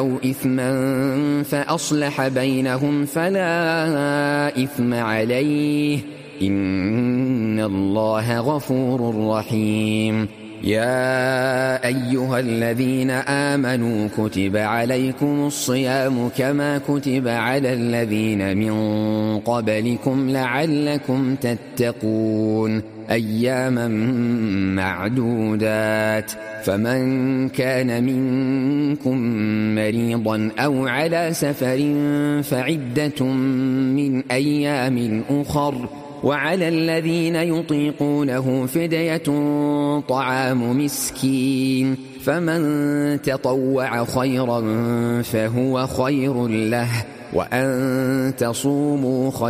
أو إثما فأصلح بينهم فلا إثم عليه، إن الله غفور رحيم. يا أيها الذين آمنوا كتب عليكم الصيام كما كتب على الذين من قبلكم لعلكم تتقون، أياما معدودات. فمن كان منكم مريضا أو على سفر فعدة من أيام أخر، وعلى الذين يطيقونه فدية طعام مسكين، فمن تطوع خيرا فهو خير له، وأن تصوموا خير